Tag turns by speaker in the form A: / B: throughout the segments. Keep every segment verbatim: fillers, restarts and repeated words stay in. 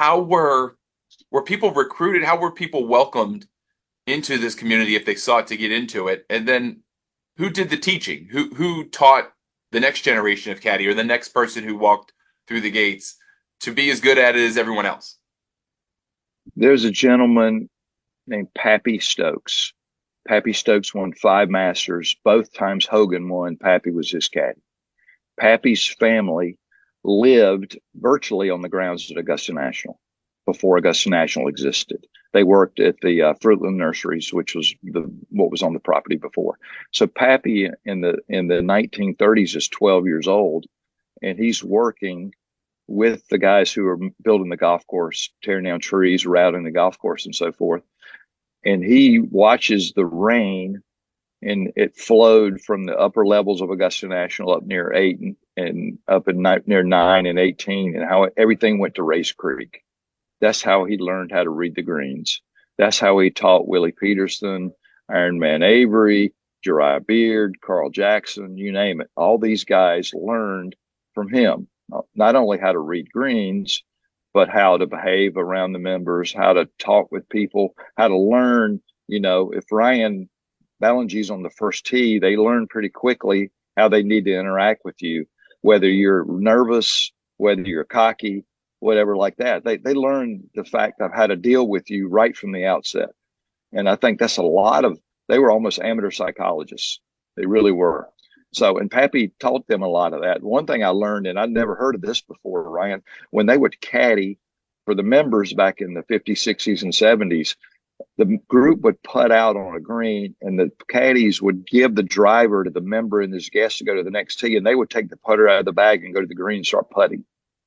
A: how were were people recruited? How were people welcomed into this community if they sought to get into it? And then who did the teaching? Who who taught the next generation of caddy or the next person who walked through the gates to be as good at it as everyone else?
B: There's a gentleman named Pappy Stokes. Pappy Stokes won five Masters. Both times Hogan won, Pappy was his caddy. Pappy's family lived virtually on the grounds at Augusta National before Augusta National existed. They worked at the uh, Fruitland Nurseries, which was the what was on the property before. So Pappy in the in the nineteen thirties is twelve years old, and he's working with the guys who are building the golf course, tearing down trees, routing the golf course, and so forth. And he watches the rain, and it flowed from the upper levels of Augusta National up near eight and, and up in ni- near nine and eighteen, and how everything went to Race Creek. That's how he learned how to read the greens. That's how he taught Willie Peterson, Iron Man Avery, Jeriah Beard, Carl Jackson, you name it. All these guys learned from him, not only how to read greens, but how to behave around the members, how to talk with people, how to learn. You know, if Ryan Ballingee's on the first tee, they learn pretty quickly how they need to interact with you, whether you're nervous, whether you're cocky, whatever like that. They they learn the fact of how to deal with you right from the outset. And I think that's a lot of, they were almost amateur psychologists. They really were. So, and Pappy taught them a lot of that. One thing I learned, and I'd never heard of this before, Ryan, when they would caddy for the members back in the fifties, sixties, and seventies, the group would putt out on a green, and the caddies would give the driver to the member and his guest to go to the next tee, and they would take the putter out of the bag and go to the green and start putting.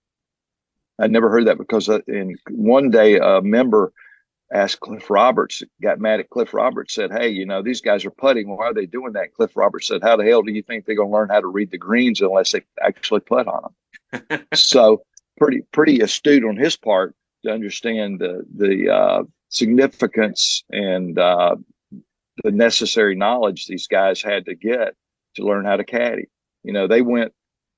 B: I'd never heard that because uh, in one day a member asked Cliff Roberts, got mad at Cliff Roberts, said, "Hey, you know, these guys are putting. Why are they doing that?" Cliff Roberts said, "How the hell do you think they're going to learn how to read the greens unless they actually putt on them?" So pretty, pretty astute on his part to understand the, the uh, significance and uh, the necessary knowledge these guys had to get to learn how to caddy. You know, they went,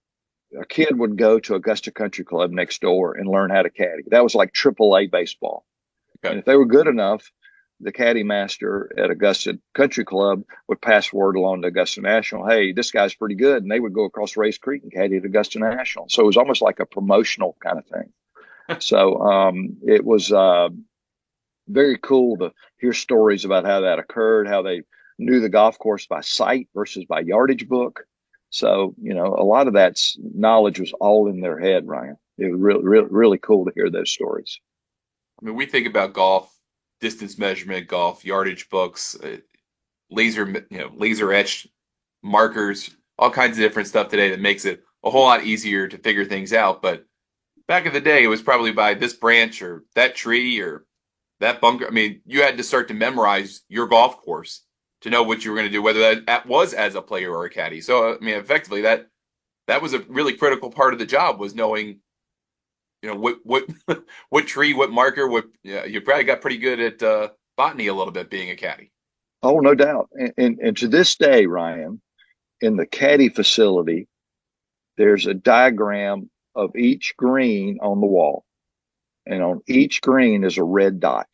B: a kid would go to Augusta Country Club next door and learn how to caddy. That was like triple A baseball.
A: Okay.
B: And if they were good enough, the caddy master at Augusta Country Club would pass word along to Augusta National, "Hey, this guy's pretty good." And they would go across Race Creek and caddy at Augusta National. So it was almost like a promotional kind of thing. So um, it was uh, very cool to hear stories about how that occurred, how they knew the golf course by sight versus by yardage book. So, you know, a lot of that knowledge was all in their head, Ryan. It was really, really, really cool to hear those stories.
A: I mean, we think about golf, distance measurement, golf, yardage books, uh, laser, you know, laser etched markers, all kinds of different stuff today that makes it a whole lot easier to figure things out. But back in the day, it was probably by this branch or that tree or that bunker. I mean, you had to start to memorize your golf course to know what you were going to do, whether that was as a player or a caddy. So, I mean, effectively, that that was a really critical part of the job was knowing, you know, what what what tree, what marker, what yeah, you probably got pretty good at uh, botany a little bit being a caddy.
B: Oh, no doubt. And, and, and to this day, Ryan, in the caddy facility, there's a diagram of each green on the wall. And on each green is a red dot.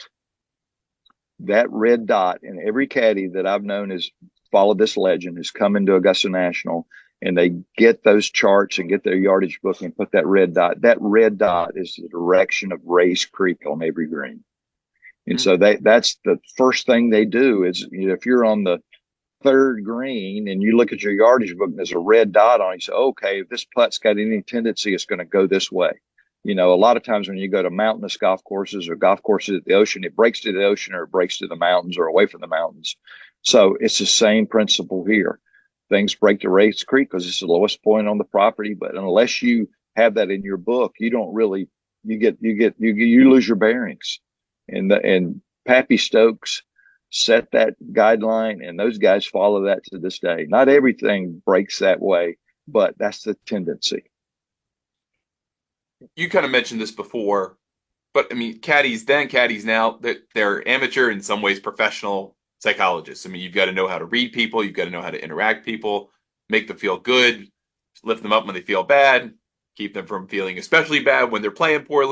B: That red dot, and every caddy that I've known has followed this legend, has come into Augusta National, and they get those charts and get their yardage book and put that red dot. That red dot is the direction of Race Creek on every green. And
A: Mm-hmm.
B: so they, that's the first thing they do is, you know, if you're on the third green and you look at your yardage book and there's a red dot on it, you say, okay, if this putt's got any tendency, it's going to go this way. You know, a lot of times when you go to mountainous golf courses or golf courses at the ocean, it breaks to the ocean or it breaks to the mountains or away from the mountains. So it's the same principle here. Things break to Race Creek because it's the lowest point on the property. But unless you have that in your book, you don't really, you get, you get, you, you lose your bearings. And, the, and Pappy Stokes set that guideline, and those guys follow that to this day. Not everything breaks that way, but that's the tendency.
A: You kind of mentioned this before, but I mean, caddies then, caddies now, they're, they're amateur in some ways, professional psychologists. I mean, you've got to know how to read people, you've got to know how to interact people, make them feel good, lift them up when they feel bad, keep them from feeling especially bad when they're playing poorly.